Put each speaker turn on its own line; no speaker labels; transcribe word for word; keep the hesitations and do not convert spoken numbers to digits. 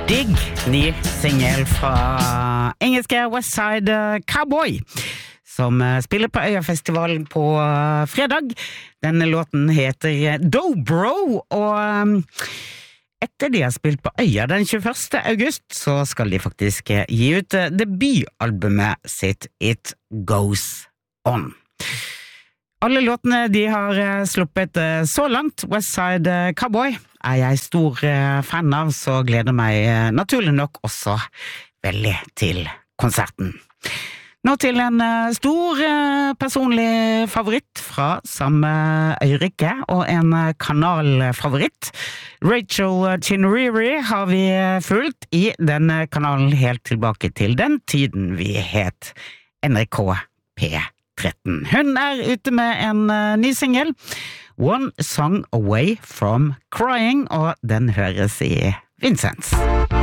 Digg, ny singel fra engelske Westside Cowboy, som spiller på Øyafestivalen på fredag. Denne låten heter Dobro, og etter de har spilt på Øya den tjueførste august, så skal de faktisk gi ut debutalbumet sitt It Goes On. Alle låtene de har sluppet så langt, Westside Cowboy, er jeg stor fan av, så gleder meg naturlig nok også veldig til konserten. Nå til en stor personlig favoritt fra samme øyrike, og en kanalfavoritt. Rachel Chinriri har vi fulgt i denne kanalen helt tilbake til den tiden vi het N R K P tretten. Hun er ute med en ny singel, One Song Away From Crying, og den høres i Vincents.